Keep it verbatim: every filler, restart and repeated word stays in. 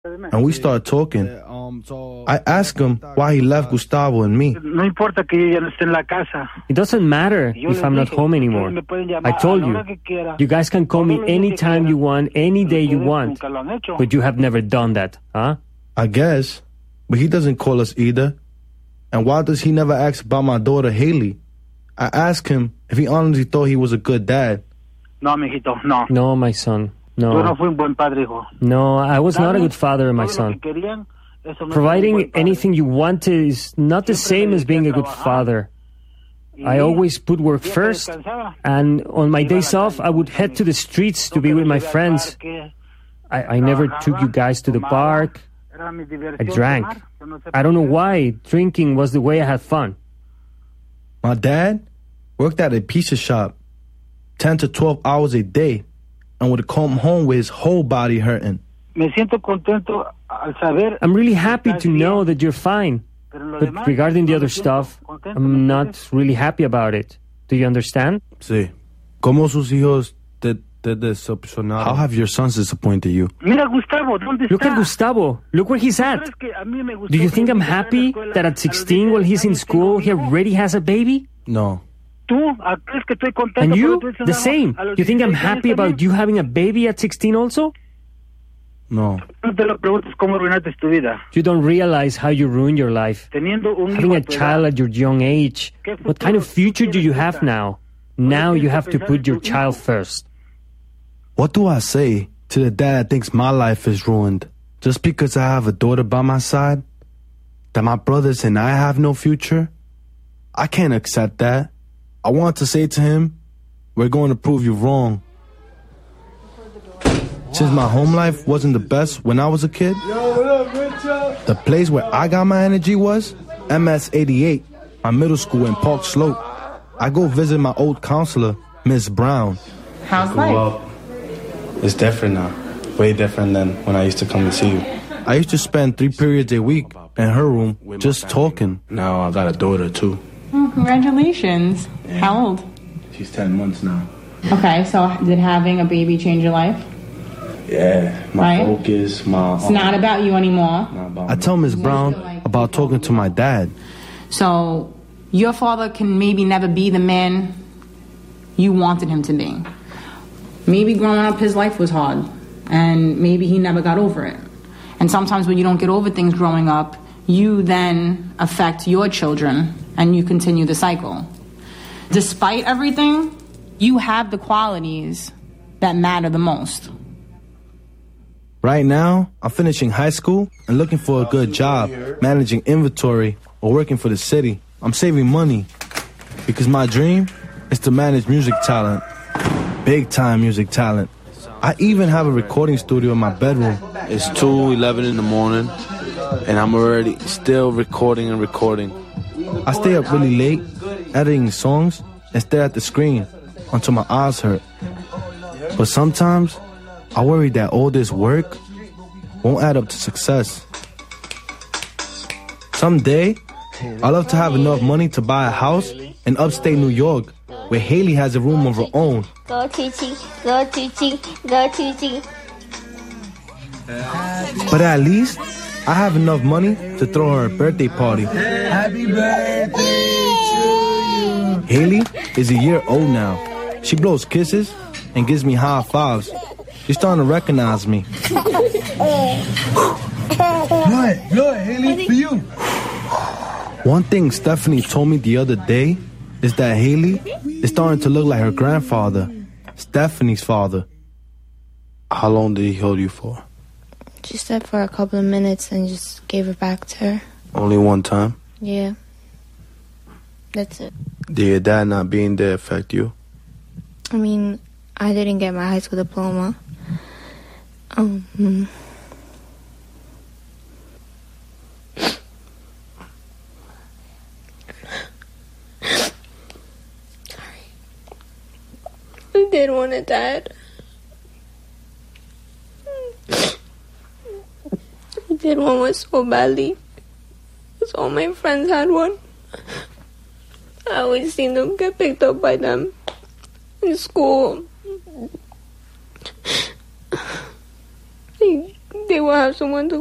and we started talking. I asked him why he left Gustavo and me. It doesn't matter if I'm not home anymore. I told you, you guys can call me anytime you want, any day you want. But you have never done that, huh? I guess, but he doesn't call us either. And why does he never ask about my daughter, Haley? I asked him if he honestly thought he was a good dad. No, mijito, no. No, my son. No. Yo no fui un buen padre, hijo. No, I was not a good father, my son. Providing anything you wanted is not the same as being a good father. I always put work first, and on my days off, I would head to the streets to be with my friends. I, I never took you guys to the park. I drank. I don't know why. Drinking was the way I had fun. My dad worked at a pizza shop ten to twelve hours a day and would come home with his whole body hurting. I'm really happy to know that you're fine. But regarding the other stuff, I'm not really happy about it. Do you understand? Sí. ¿Cómo sus hijos te, te decepcionaron? How have your sons disappointed you? Mira, Gustavo, ¿dónde está? Look at Gustavo. Look where he's at. Do you think I'm happy that at sixteen, while he's in school, he already has a baby? No. And you? The same. You think I'm happy about you having a baby at sixteen also? No. You don't realize how you ruin your life. Having a child at your young age. What kind of future do you have now? Now you have to put your child first. What do I say to the dad that thinks my life is ruined just because I have a daughter by my side? That my brothers and I have no future? I can't accept that. I want to say to him, we're going to prove you wrong. Since my home life wasn't the best when I was a kid, the place where I got my energy was M S eighty-eight, my middle school in Park Slope. I go visit my old counselor, Miss Brown. How's life? Well, it's different now. Way different than when I used to come and see you. I used to spend three periods a week in her room just talking. Now I got a daughter too. Oh, congratulations. Yeah. How old? She's ten months now. Okay, so did having a baby change your life? Yeah, my right? focus, my... It's um, not about you anymore. I tell Miss Brown about talking to my dad. So, your father can maybe never be the man you wanted him to be. Maybe growing up, his life was hard, and maybe he never got over it. And sometimes when you don't get over things growing up, you then affect your children, and you continue the cycle. Despite everything, you have the qualities that matter the most. Right now, I'm finishing high school and looking for a good job, managing inventory or working for the city. I'm saving money because my dream is to manage music talent, big time music talent. I even have a recording studio in my bedroom. It's two eleven in the morning and I'm already still recording and recording. I stay up really late, editing songs and stare at the screen until my eyes hurt. But sometimes I worry that all this work won't add up to success. Someday, I'd love to have enough money to buy a house in upstate New York where Haley has a room of her own. Go teaching, go teaching, go teaching. But at least, I have enough money to throw her a birthday party. Happy birthday to you. Haley is a year old now. She blows kisses and gives me high fives. She's starting to recognize me. Good, good, Haley, for you. One thing Stephanie told me the other day is that Haley is starting to look like her grandfather, Stephanie's father. How long did he hold you for? Just said for a couple of minutes and just gave it back to her. Only one time? Yeah. That's it. Did your dad not being there affect you? I mean, I didn't get my high school diploma. Um, hmm. Sorry. I did want a dad. I did want one so badly. Because all my friends had one. I always seen them get picked up by them in school. They, they will have someone to